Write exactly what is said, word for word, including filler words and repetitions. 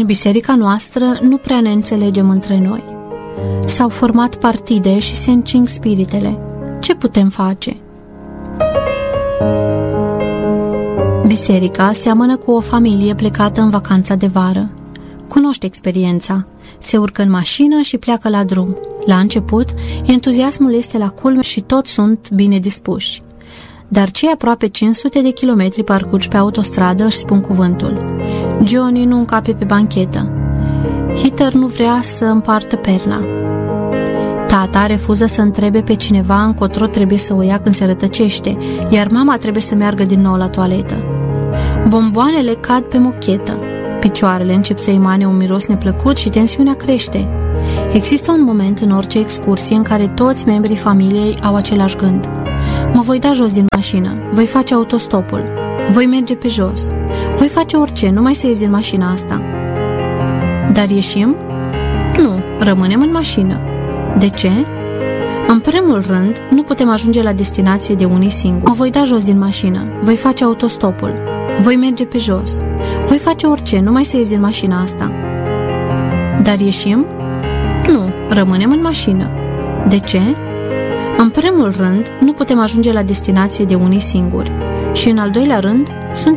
biserica noastră nu prea ne înțelegem între noi. S-au format partide și se încing spiritele. Ce putem face? Biserica seamănă cu o familie plecată în vacanța de vară. Cunoște experiența. Se urcă în mașină și pleacă la drum. La început, entuziasmul este la culme și toți sunt bine dispuși. Dar cei aproape cinci sute de kilometri parcurși pe autostradă își spun cuvântul. Johnny nu încape pe banchetă. Hitler nu vrea să împartă perna. Tata refuză să întrebe pe cineva încotro trebuie să o ia când se rătăcește, iar mama trebuie să meargă din nou la toaletă. Bomboanele cad pe mochetă. Picioarele încep să emane un miros neplăcut și tensiunea crește. Există un moment în orice excursie în care toți membrii familiei au același gând. Mă voi da jos din mașină, voi face autostopul, voi merge pe jos, voi face orice, numai să ies din mașina asta. Dar ieșim? Nu, rămânem în mașină. De ce? În primul rând, nu putem ajunge la destinație de unii singuri. Mă voi da jos din mașină, voi face autostopul, voi merge pe jos, voi face orice, numai să ies din mașina asta. Dar ieșim? Nu, rămânem în mașină. De ce? În primul rând, nu putem ajunge la destinație de unii singuri. Și în al doilea rând, sunt